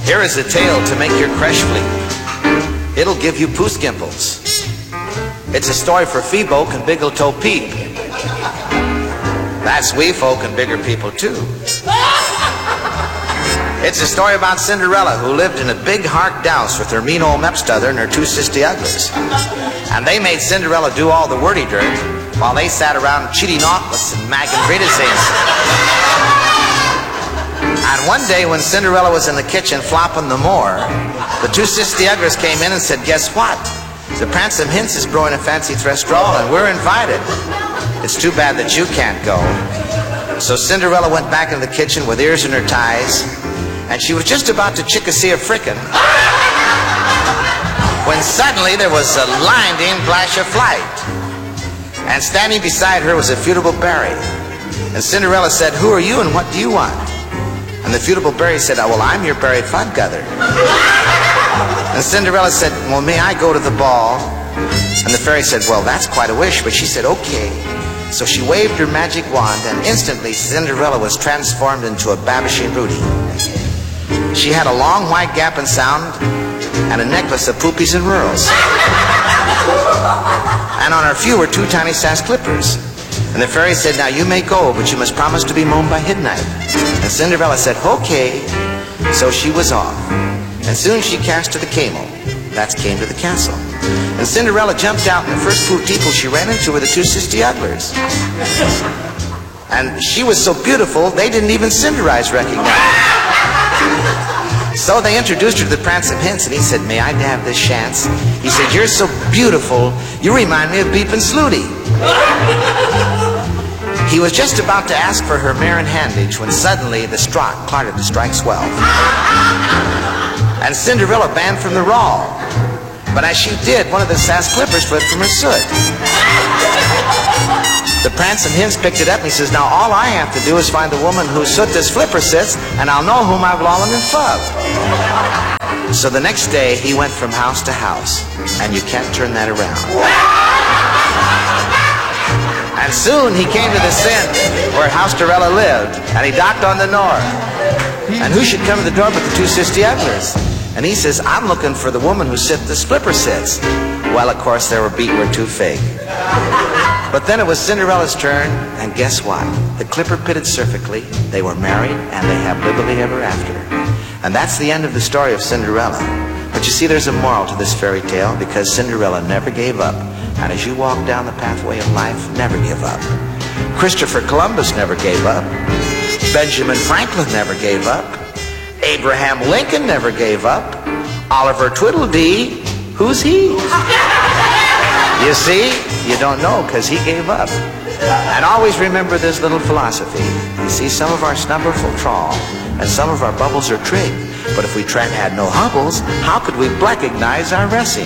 Here is a tale to make your creche fleet. It'll give you poo skimples. It's a story for fee folk and biggle toe peep. That's wee folk and bigger people too. It's a story about Cinderella, who lived in a big hark house with her mean old mepstother and her two sisty uglers. And they made Cinderella do all the wordy dirt while they sat around cheating naughtless and magging Brittasays. And one day when Cinderella was in the kitchen flopping the more, the two sisty uglers came in and said, "Guess what? The Prancing Hints is brewing a fancy threstrol and we're invited. It's too bad that you can't go." So Cinderella went back into the kitchen with ears in her ties, and she was just about to chick-a-see a frickin' when suddenly there was a blinding flash of light. And standing beside her was a Futable Berry. And Cinderella said, "Who are you and what do you want?" And the Futable Berry said, "Oh, well, I'm your berry fudguther." And Cinderella said, "Well, may I go to the ball?" And the fairy said, "Well, that's quite a wish," but she said, "Okay." So she waved her magic wand, and instantly Cinderella was transformed into a Babishing Rudy. She had a long white gap and sound and a necklace of poopies and rurals. And on her few were two tiny sass clippers. And the fairy said, "Now you may go, but you must promise to be home by midnight." And Cinderella said, "Okay." So she was off. And soon she cast to the camel. That came to the castle. And Cinderella jumped out, and the first two people she ran into were the two sisty uglers. And she was so beautiful, they didn't even Cinderize recognize her. So they introduced her to the Prancing Hints, and he said, "May I have this chance?" He said, "You're so beautiful, you remind me of Beep and Slooty." He was just about to ask for her mare in handage when suddenly the strot clattered to strike 12. And Cinderella banned from the raw. But as she did, one of the sass clippers slid from her soot. The Prancing Hints picked it up and he says, "Now all I have to do is find the woman whose soot this flipper sits, and I'll know whom I've lollen and fubbed." So the next day he went from house to house, and you can't turn that around. And soon he came to the Sind where Housterella lived, and he knocked on the door. And who should come to the door but the two sisty uglers? And he says, "I'm looking for the woman who this flipper sits." Well, of course, they were beat were too fake. But then it was Cinderella's turn, and guess what? The clipper pitted perfectly, they were married, and they have lively ever after. And that's the end of the story of Cinderella. But you see, there's a moral to this fairy tale, because Cinderella never gave up. And as you walk down the pathway of life, never give up. Christopher Columbus never gave up. Benjamin Franklin never gave up. Abraham Lincoln never gave up. Oliver Tweedledee, who's he? You see, you don't know because he gave up. And always remember this little philosophy. You see, some of our snubbers will trawl, and some of our bubbles are trig. But if we had no hubbles, how could we recognize our recipe?